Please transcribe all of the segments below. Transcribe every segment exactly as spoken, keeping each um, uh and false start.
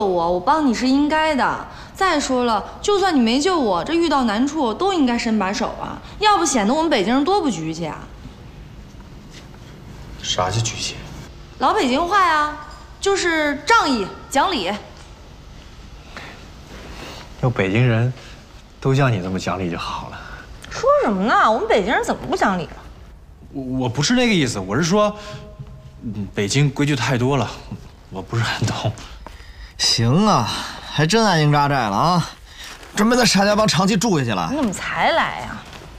我，我帮你是应该的。再说了，就算你没救我，这遇到难处都应该伸把手啊，要不显得我们北京人多不局气啊。 啥叫局气？ 老北京话呀，就是仗义讲理。 要北京人都像你这么讲理就好了。 说什么呢？我们北京人怎么不讲理了？ 我我不是那个意思，我是说，嗯，北京规矩太多了，我不是很懂。 行啊，还真安营扎寨了啊！准备在沙家浜长期住下去了。 你怎么才来呀？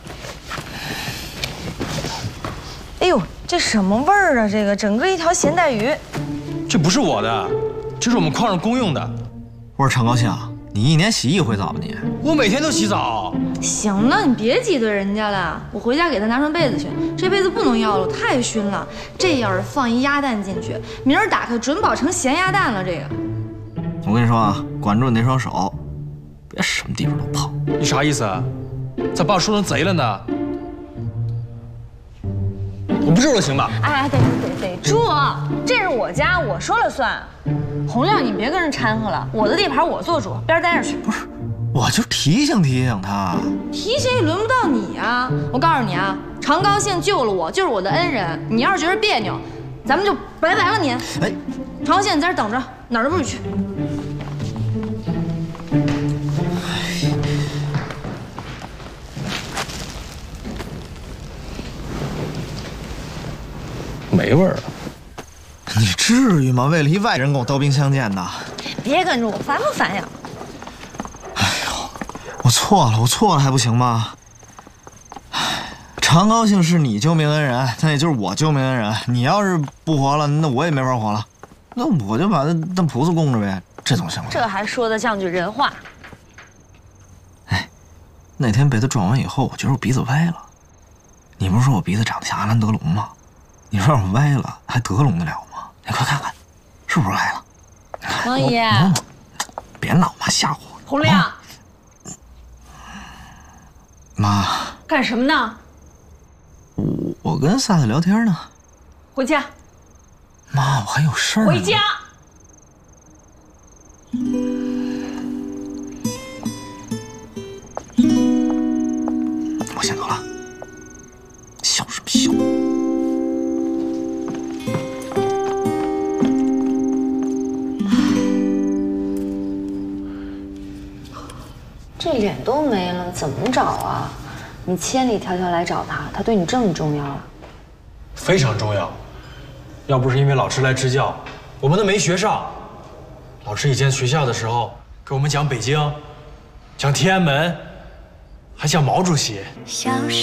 哎呦，这什么味儿啊？这个整个一条咸带鱼。 这不是我的，这是我们矿上公用的。 我说常高兴，你一年洗一回澡吧你？ 我每天都洗澡。 行了，你别挤兑人家了，我回家给他拿双被子去。这被子不能要了，太熏了。这要是放一鸭蛋进去，明儿打开准保成咸鸭蛋了。这个。 我跟你说啊，管住你那双手，别什么地方都碰。 你啥意思啊？咋把我说成贼了呢？我不住了，行吧？ 哎，得得得住，这是我家，我说了算。洪亮，你别跟人掺和了，我的地盘我做主，边待着去。 不是，我就提醒提醒他。 提醒也轮不到你啊！我告诉你啊，常高兴救了我，就是我的恩人。你要是觉得别扭，咱们就拜拜了你。哎，常高兴，你在这等着，哪儿都不许去。 没味儿了。 你至于吗？为了一外人跟我刀兵相见的。 别跟着我，烦不烦呀？ 哎呦，我错了，我错了还不行吗？常高兴是你救命恩人，那也就是我救命恩人。你要是不活了，那我也没法活了。那我就把他当菩萨供着呗，这总行吧？ 这还说得像句人话。 哎，那天被他撞完以后，我觉得我鼻子歪了。你不是说我鼻子长得像阿兰德龙吗？你说我歪了，还得龙得了吗？你快看看，是不是歪了？ 王爷， 别闹嘛，吓唬我。 洪亮， 妈， 干什么呢？ 我我跟萨萨聊天呢。 回家。 妈，我还有事儿呢。 回家。 我先走了。笑什么笑？ 这脸都没了，怎么找啊？你千里迢迢来找他，他对你这么重要啊？ 非常重要。要不是因为老师来支教，我们都没学上。老师以前学校的时候给我们讲北京，讲天安门，还讲毛主席。